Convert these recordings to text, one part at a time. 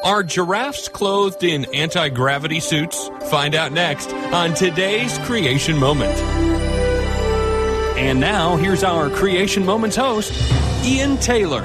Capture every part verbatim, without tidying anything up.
Are giraffes clothed in anti-gravity suits? Find out next on today's Creation Moment. And now, here's our Creation Moments host, Ian Taylor.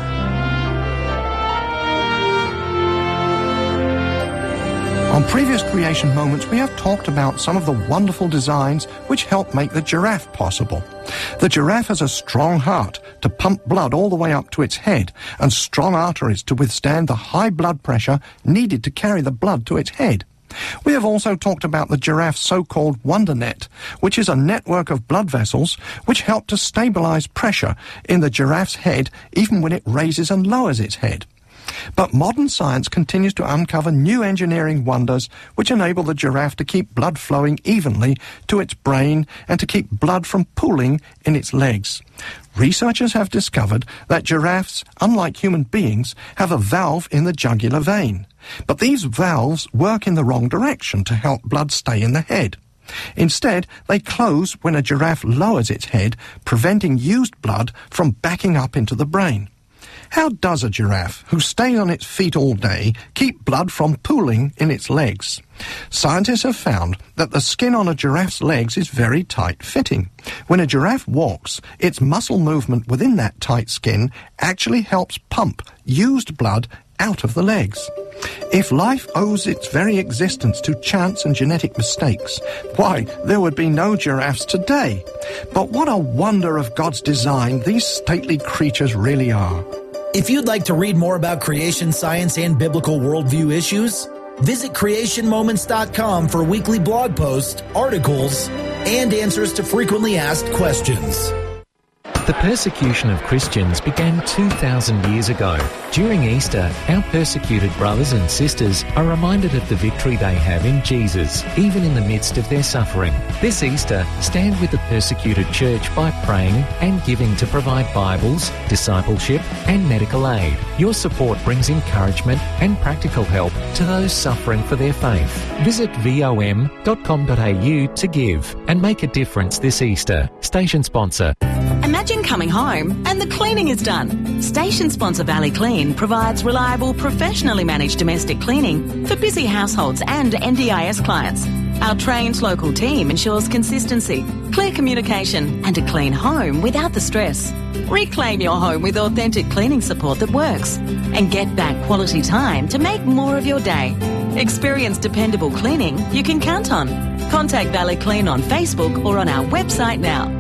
On previous Creation Moments, we have talked about some of the wonderful designs which help make the giraffe possible. The giraffe has a strong heart to pump blood all the way up to its head and strong arteries to withstand the high blood pressure needed to carry the blood to its head. We have also talked about the giraffe's so-called wonder net, which is a network of blood vessels which help to stabilize pressure in the giraffe's head even when it raises and lowers its head. But modern science continues to uncover new engineering wonders which enable the giraffe to keep blood flowing evenly to its brain and to keep blood from pooling in its legs. Researchers have discovered that giraffes, unlike human beings, have a valve in the jugular vein. But these valves work in the wrong direction to help blood stay in the head. Instead, they close when a giraffe lowers its head, preventing used blood from backing up into the brain. How does a giraffe, who stays on its feet all day, keep blood from pooling in its legs? Scientists have found that the skin on a giraffe's legs is very tight-fitting. When a giraffe walks, its muscle movement within that tight skin actually helps pump used blood out of the legs. If life owes its very existence to chance and genetic mistakes, why, there would be no giraffes today. But what a wonder of God's design these stately creatures really are. If you'd like to read more about creation science and biblical worldview issues, visit creation moments dot com for weekly blog posts, articles, and answers to frequently asked questions. The persecution of Christians began two thousand years ago. During Easter, our persecuted brothers and sisters are reminded of the victory they have in Jesus, even in the midst of their suffering. This Easter, stand with the persecuted church by praying and giving to provide Bibles, discipleship, and medical aid. Your support brings encouragement and practical help to those suffering for their faith. Visit vom dot com dot a u to give and make a difference this Easter. Station sponsor. Imagine coming home and the cleaning is done. Station sponsor Valley Clean provides reliable, professionally managed domestic cleaning for busy households and N D I S clients. Our trained local team ensures consistency, clear communication, and a clean home without the stress. Reclaim your home with authentic cleaning support that works and get back quality time to make more of your day. Experience dependable cleaning you can count on. Contact Valley Clean on Facebook or on our website now.